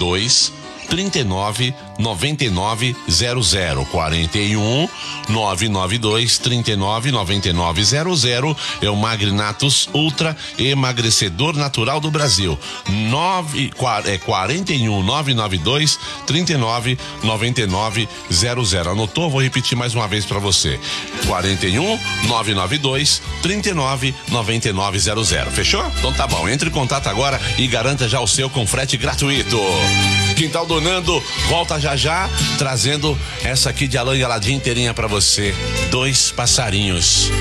992 39 99 00. 41 992 39 99 00 é o Magrinatus Ultra emagrecedor natural do Brasil. 41 992 39 99 00. Anotou? Vou repetir mais uma vez para você. 41 992 39 99 00. Fechou? Então tá bom. Entre em contato agora e garanta já o seu com frete gratuito. Quintal do Nando volta já trazendo essa aqui de Alain e Aladim inteirinha pra você. 2 passarinhos.